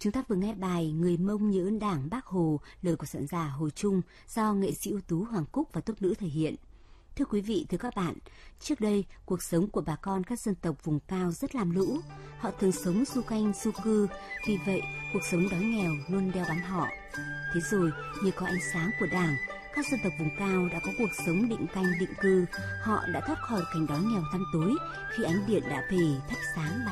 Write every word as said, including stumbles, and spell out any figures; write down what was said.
Chúng ta vừa nghe bài Người Mông nhớ ơn Đảng Bác Hồ, lời của soạn giả Hồ Trung do nghệ sĩ ưu tú Hoàng Cúc và Tốp Nữ thể hiện. Thưa quý vị, thưa các bạn, trước đây cuộc sống của bà con các dân tộc vùng cao rất lam lũ. Họ thường sống du canh du cư, vì vậy cuộc sống đói nghèo luôn đeo bám họ. Thế rồi, nhờ có ánh sáng của Đảng, các dân tộc vùng cao đã có cuộc sống định canh định cư. Họ đã thoát khỏi cảnh đói nghèo tăm tối khi ánh điện đã về thắp sáng